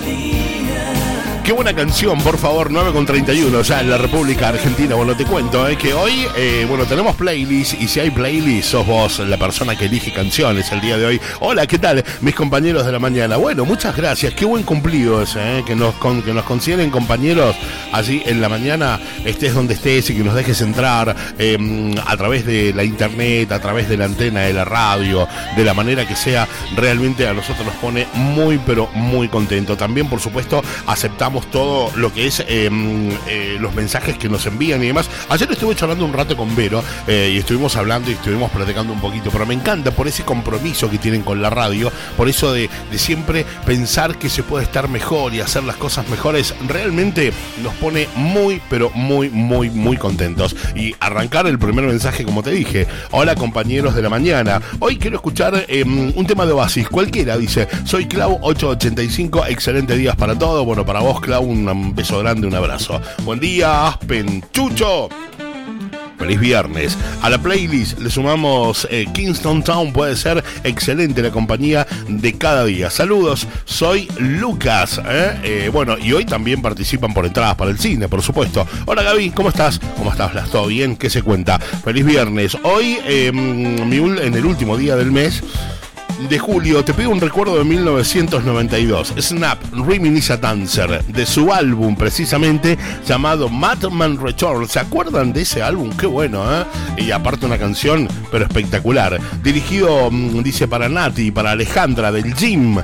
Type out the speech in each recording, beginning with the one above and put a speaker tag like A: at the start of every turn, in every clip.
A: Qué buena canción, por favor, 9:31 ya en la República Argentina. Bueno, te cuento que hoy, tenemos playlist, y si hay playlist, sos vos la persona que elige canciones el día de hoy. Hola, ¿qué tal? Mis compañeros de la mañana. Bueno, muchas gracias, qué buen cumplido ese, que nos consideren compañeros allí en la mañana, estés donde estés, y que nos dejes entrar a través de la internet, a través de la antena de la radio, de la manera que sea. Realmente a nosotros nos pone muy, pero muy contento. También, por supuesto, aceptamos todo lo que es los mensajes que nos envían y demás. Ayer estuve charlando un rato con Vero y estuvimos hablando y estuvimos platicando un poquito, pero me encanta por ese compromiso que tienen con la radio, por eso de siempre pensar que se puede estar mejor y hacer las cosas mejores. Realmente nos pone muy, pero muy, muy, muy contentos. Y arrancar el primer mensaje, como te dije: hola, compañeros de la mañana, hoy quiero escuchar un tema de Oasis, cualquiera. Dice, soy Clau 885, excelente días para todos. Bueno, para vos, Clau, un beso grande, un abrazo. Buen día, Aspen, Chucho. Feliz viernes. A la playlist le sumamos Kingston Town, puede ser excelente la compañía de cada día. Saludos, soy Lucas. Bueno, y hoy también participan por entradas para el cine, por supuesto. Hola, Gaby, ¿cómo estás? ¿Cómo estás, Blas? ¿Todo bien? ¿Qué se cuenta? Feliz viernes. Hoy, en el último día del mes de julio, te pido un recuerdo de 1992. Snap, Reminisce a Dancer, de su álbum precisamente llamado Madman Return. ¿Se acuerdan de ese álbum? Qué bueno, Y aparte una canción, pero espectacular. Dirigido, dice, para Nati, para Alejandra del Gym.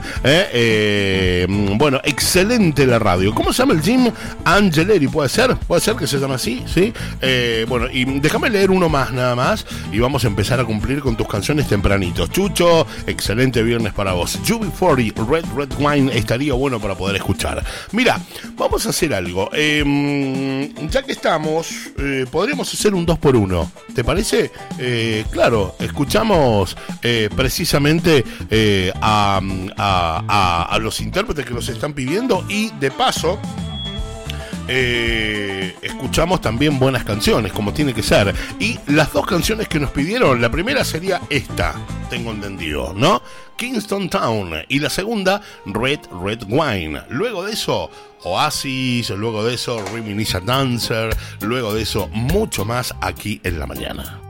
A: Bueno, excelente la radio. ¿Cómo se llama el Gym? Angeleri, ¿puede ser? ¿Puede ser que se llame así? ¿Sí? Bueno, y déjame leer uno más, nada más, y vamos a empezar a cumplir con tus canciones tempranitos. Chucho, excelente viernes para vos. UB40, Red Wine, estaría bueno para poder escuchar. Mira, vamos a hacer algo. Ya que estamos, podríamos hacer un 2x1. ¿Te parece? Claro, escuchamos precisamente a los intérpretes que nos están pidiendo, y de paso escuchamos también buenas canciones, como tiene que ser. Y las dos canciones que nos pidieron, la primera sería esta, tengo entendido, ¿no? Kingston Town. Y la segunda, Red Wine. Luego de eso, Oasis. Luego de eso, Reminisce a Dancer. Luego de eso, mucho más aquí en la mañana.